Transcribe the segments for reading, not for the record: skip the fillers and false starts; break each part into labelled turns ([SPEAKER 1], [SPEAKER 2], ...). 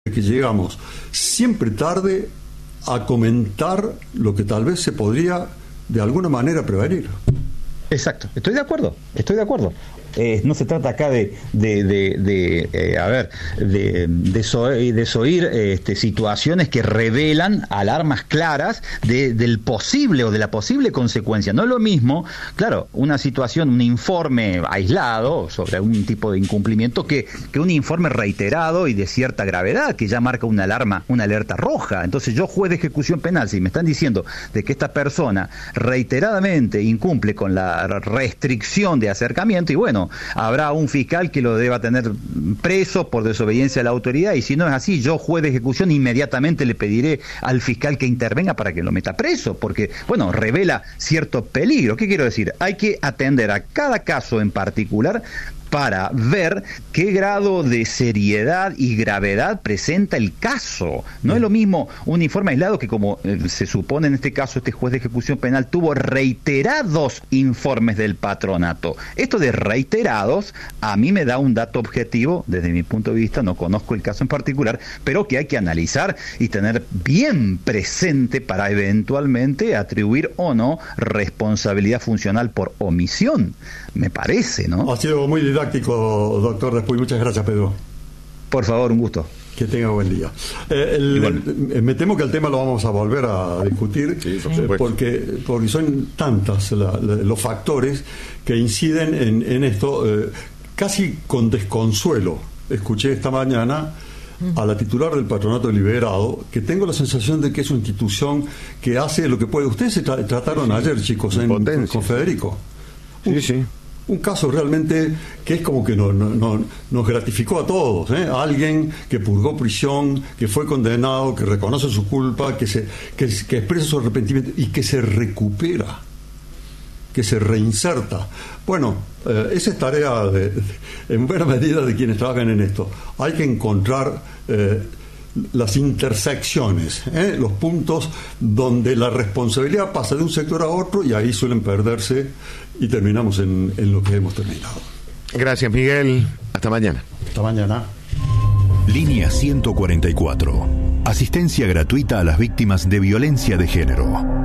[SPEAKER 1] que llegamos siempre tarde a comentar lo que tal vez se podría de alguna manera prevenir.
[SPEAKER 2] Exacto, estoy de acuerdo. No se trata acá de desoír situaciones que revelan alarmas claras del posible o de la posible consecuencia. No es lo mismo, claro, una situación, un informe aislado sobre algún tipo de incumplimiento que un informe reiterado y de cierta gravedad que ya marca una alarma, una alerta roja. Entonces yo, juez de ejecución penal, si me están diciendo de que esta persona reiteradamente incumple con la restricción de acercamiento, y bueno, habrá un fiscal que lo deba tener preso por desobediencia a la autoridad, y si no es así, yo, juez de ejecución, inmediatamente le pediré al fiscal que intervenga para que lo meta preso, porque, bueno, revela cierto peligro. ¿Qué quiero decir? Hay que atender a cada caso en particular para ver qué grado de seriedad y gravedad presenta el caso. No es lo mismo un informe aislado que, como se supone en este caso, este juez de ejecución penal tuvo reiterados informes del patronato. Esto de reiterados a mí me da un dato objetivo, desde mi punto de vista, no conozco el caso en particular, pero que hay que analizar y tener bien presente para eventualmente atribuir o no responsabilidad funcional por omisión. Me parece, ¿no?
[SPEAKER 1] Ha sido muy didáctico, doctor Despuy. Muchas gracias, Pedro.
[SPEAKER 2] Por favor, un gusto.
[SPEAKER 1] Que tenga buen día. Me temo que el tema lo vamos a volver a discutir, sí, porque son tantas los factores que inciden en esto, casi con desconsuelo. Escuché esta mañana a la titular del Patronato Liberado, que tengo la sensación de que es una institución que hace lo que puede. Ustedes se trataron ayer, chicos, con Federico.
[SPEAKER 3] Sí.
[SPEAKER 1] Un caso realmente que es como que nos gratificó a todos, ¿eh? Alguien que purgó prisión, que fue condenado, que reconoce su culpa, que expresa su arrepentimiento y que se recupera, que se reinserta. Bueno, esa es tarea en buena medida de quienes trabajan en esto. Hay que encontrar las intersecciones, los puntos donde la responsabilidad pasa de un sector a otro, y ahí suelen perderse y terminamos en lo que hemos terminado.
[SPEAKER 3] Gracias, Miguel. Hasta mañana.
[SPEAKER 1] Hasta mañana.
[SPEAKER 4] Línea 144. Asistencia gratuita a las víctimas de violencia de género.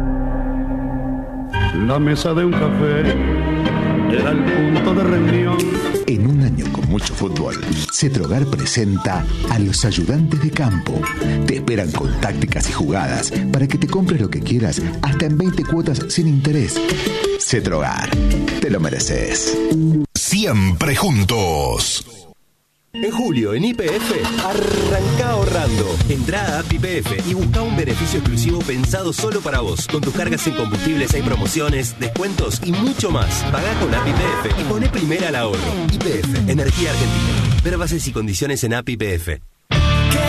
[SPEAKER 5] La mesa de un café era el punto de reunión.
[SPEAKER 6] En un año con mucho fútbol, Cetrogar presenta a los ayudantes de campo. Te esperan con tácticas y jugadas para que te compres lo que quieras, hasta en 20 cuotas sin interés. Cetrogar, te lo mereces.
[SPEAKER 4] Siempre juntos.
[SPEAKER 7] En julio, en YPF, arranca ahorrando. Entrá a App YPF y busca un beneficio exclusivo pensado solo para vos. Con tus cargas en combustibles hay promociones, descuentos y mucho más. Pagá con App YPF y poné primera al ahorro. YPF, Energía Argentina. Ver bases y condiciones en App YPF.